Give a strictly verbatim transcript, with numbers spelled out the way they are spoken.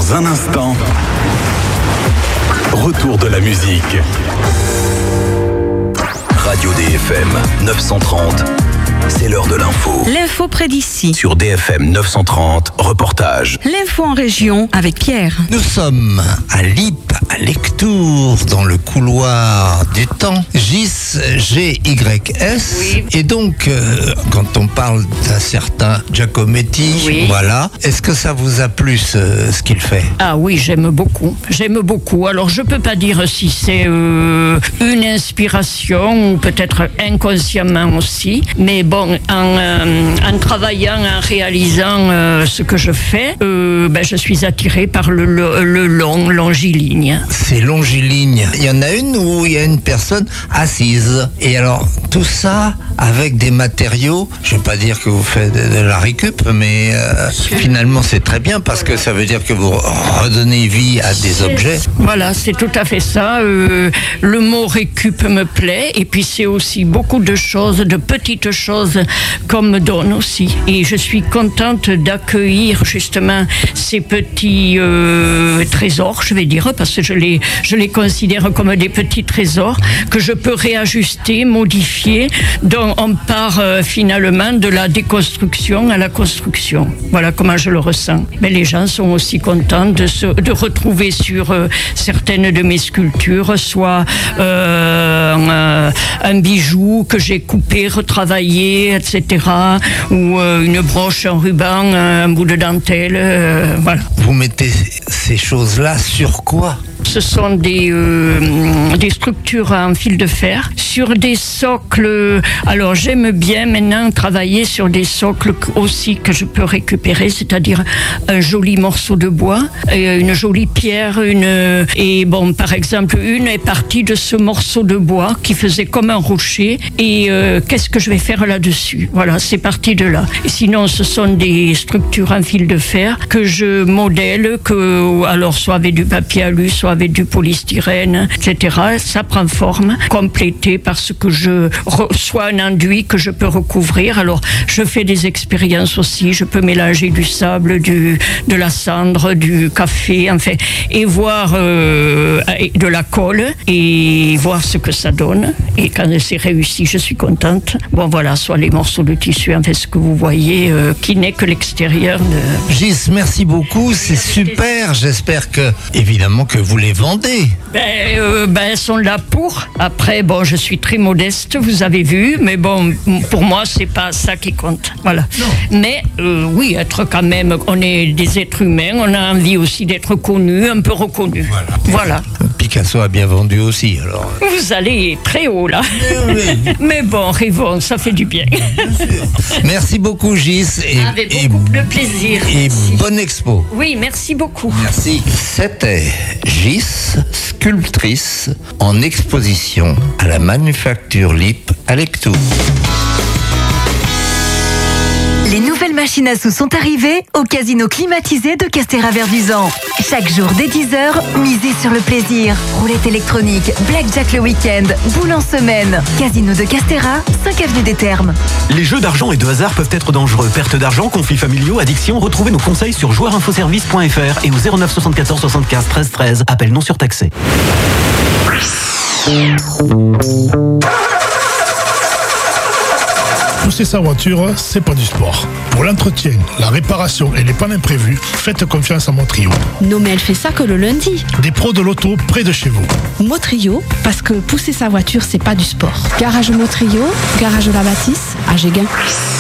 Dans un instant, retour de la musique. Radio D F M neuf cent trente, c'est l'heure de l'info. L'info près d'ici. Sur D F M neuf cent trente, reportage. L'info en région avec Pierre. Nous sommes à Lip, à Lectoure, dans le couloir du temps. G I S G Y S. Oui. Et donc, euh, quand on parle d'un certain Giacometti, Oui. voilà, est-ce que ça vous a plu ce, ce qu'il fait? Ah oui, j'aime beaucoup. J'aime beaucoup. Alors, je peux pas dire si c'est euh, une inspiration ou peut-être inconsciemment aussi. Mais bon, en, euh, en travaillant, en réalisant euh, ce que je fais, euh, ben, je suis attirée par le, le, le long, longiligne. C'est longiligne. Il y en a une où il y a une personne assise. Et alors, tout ça avec des matériaux, je ne vais pas dire que vous faites de, de la récup, mais euh, finalement c'est très bien parce que ça veut dire que vous redonnez vie à des objets. Voilà, c'est tout à fait ça. Euh, le mot récup me plaît. Et puis c'est aussi beaucoup de choses, de petites choses qu'on me donne aussi. Et je suis contente d'accueillir justement ces petits euh, trésors, je vais dire, parce que je les, je les considère comme des petits trésors que je peux réajuster, modifier. Donc on part euh, finalement de la déconstruction à la construction. Voilà comment je le ressens. Mais les gens sont aussi contents de, se, de retrouver sur euh, certaines de mes sculptures soit euh, un, un bijou que j'ai coupé, retravaillé, et cetera. Ou euh, une broche en ruban, un bout de dentelle. Euh, voilà. Vous mettez ces choses-là sur quoi ? Ce sont des, euh, des structures en fil de fer sur des socles. Alors j'aime bien maintenant travailler sur des socles aussi que je peux récupérer, c'est-à-dire un joli morceau de bois, et une jolie pierre, une et bon par exemple une est partie de ce morceau de bois qui faisait comme un rocher. Et euh, qu'est-ce que je vais faire là-dessus? Voilà, c'est parti de là. Et sinon, ce sont des structures en fil de fer que je modèle, que alors soit avec du papier alu, soit avec du polystyrène, et cetera. Ça prend forme, complété par ce que je reçois un enduit que je peux recouvrir. Alors, je fais des expériences aussi. Je peux mélanger du sable, du, de la cendre, du café, enfin, et voir euh, de la colle et voir ce que ça donne. Et quand c'est réussi, je suis contente. Bon, voilà, soit les morceaux de tissu, enfin, ce que vous voyez, euh, qui n'est que l'extérieur de... Gis, merci beaucoup, c'est super. J'espère que, évidemment, que vous les vendez. Ben, euh, ben, elles sont là pour. Après, bon, je suis très modeste, vous avez vu, mais bon, pour moi, c'est pas ça qui compte. Voilà. Non. Mais, euh, oui, être quand même, on est des êtres humains, on a envie aussi d'être connus, un peu reconnus. Voilà. Voilà. Picasso a bien vendu aussi, alors. Vous allez très haut, là. Mais, oui. Mais bon, rêvons, ça fait du bien. Merci beaucoup, Gis. Et, Avec beaucoup et, de plaisir. Et bonne expo. Oui, merci beaucoup. Merci. C'était Gis, sculptrice, en exposition à la Manufacture Lip à Lectoure. Les nouvelles machines à sous sont arrivées au casino climatisé de Castéra-Verduzan. Chaque jour dès dix heures, misez sur le plaisir. Roulette électronique, blackjack le week-end, boule en semaine. Casino de Castéra, cinq avenue des Thermes. Les jeux d'argent et de hasard peuvent être dangereux. Perte d'argent, conflits familiaux, addiction. Retrouvez nos conseils sur joueur info service point f r et au zéro neuf soixante-quatorze soixante-quinze treize treize. Appel non surtaxé. Pousser sa voiture, c'est pas du sport. Pour l'entretien, la réparation et les pannes imprévues, faites confiance à Motrio. Non mais elle fait ça que le lundi. Des pros de l'auto près de chez vous. Motrio, parce que pousser sa voiture, c'est pas du sport. Garage Motrio, garage La Bâtisse, à Géguin.